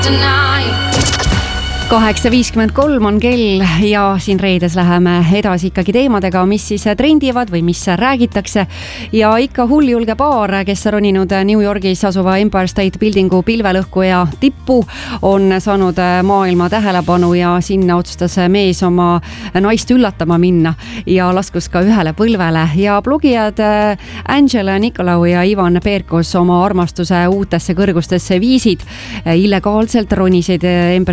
8:53 on kell ja siin reedes läheme edasi ikkagi teemadega, mis siis trendivad või mis räägitakse. Ja ikka hulljulge paar, kes roninud New Yorgis asuva Empire State Buildingu pilvelõhkuja tippu, on saanud maailma tähelepanu ja sinna otsustas mees oma naist üllatama minna ja laskus ka ühele põlvele. Ja blogijad Angela Nicolau ja Ivan Perkos oma armastuse uutesse kõrgustesse viisid. Illegaalselt ronisid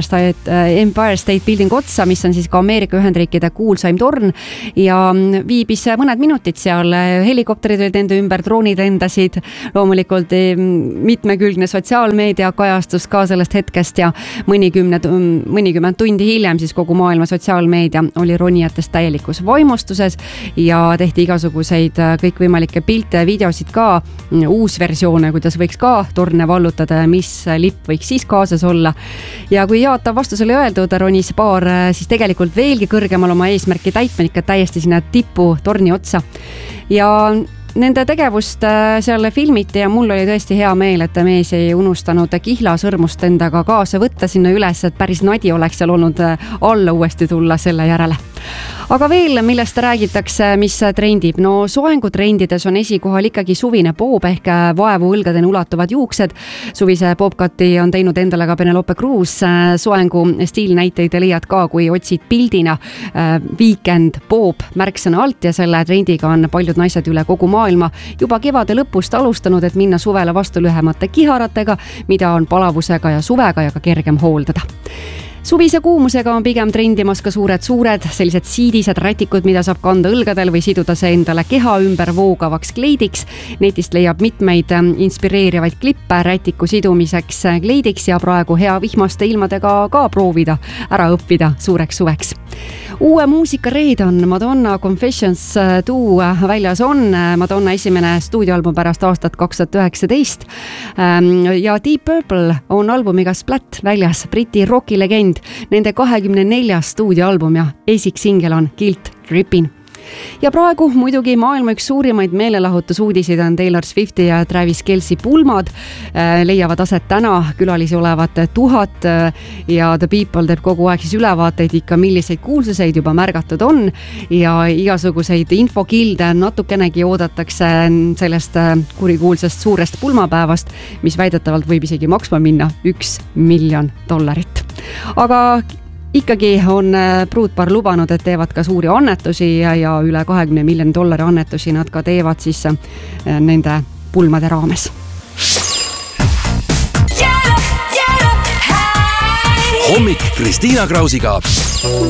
Empire State Building otsa, mis on siis ka Ameerika Ühendriikide kuulsaim torn ja viibis mõned minutid seal. Helikopterid olid enda ümber, droonid lendasid, loomulikult mitmekülgne sotsiaalmeedia kajastus ka sellest hetkest ja mõnikümmend tundi hiljem siis kogu maailma sotsiaalmeedia oli ronijatest täielikus vaimustuses ja tehti igasuguseid kõikvõimalikke pilte, videosid ka, uusversioone, kuidas võiks ka torne vallutada ja mis lipp võiks siis kaasas olla. Ja kui jaatav vastus oli öeldud, ronis paar siis tegelikult veelgi kõrgemal oma eesmärki täitma ikka täiesti sinna tipu torni otsa. Ja nende tegevust seal filmiti ja mul oli tõesti hea meel, et mees ei unustanud kihlasõrmust endaga kaasa võtta sinna üles, et päris nadi oleks seal olnud alla uuesti tulla selle järele. Aga veel, millest räägitakse, mis trendib? No soengutrendides on esikohal ikkagi suvine boob ehk vaevu õlgadeni ulatuvad juuksed. Suvise boobcut'i on teinud endale ka Penelope Cruz. Soengu stiilnäiteid leiad ka, kui otsid pildina weekend boob märksõna alt ja selle trendiga on paljud naised üle kogu maailma juba kevade lõpust alustanud, et minna suvele vastu lühemate kiharatega, mida on palavusega ja suvega ja ka kergem hooldada. Suvise kuumusega on pigem trendimas ka suured, sellised siidised rätikud, mida saab kanda õlgadel või siduda see endale keha ümber voogavaks kleidiks. Netist leiab mitmeid inspireerivaid klippe rätiku sidumiseks kleidiks ja praegu hea vihmaste ilmadega ka proovida, ära õppida suureks suveks. Uue muusikareed on Madonna Confessions 2 väljas on. Madonna esimene stuudioalbum pärast aastat 2019 ja Deep Purple on albumiga Splat väljas, Briti rockilegend. Nende 24 stuudioalbum ja esiksingel on Guilt Trippin'. Ja praegu muidugi maailma üks suurimaid meelelahutusuudiseid on Taylor Swifti ja Travis Kelce pulmad. Leiavad aset täna, külalisi olevat 1000 ja The People teeb kogu aeg siis ülevaateid ikka, milliseid kuulsuseid juba märgatud on ja igasuguseid infokilde natukenegi oodatakse sellest kurikuulsast suurest pulmapäevast, mis väidetavalt võib isegi maksma minna $1 miljon. Aga ikkagi on pruutpaar lubanud, et teevad ka suuri annetusi ja üle $20 miljon annetusi nad ka teevad siis nende pulmade raames. Hommik Kristiina Krausiga.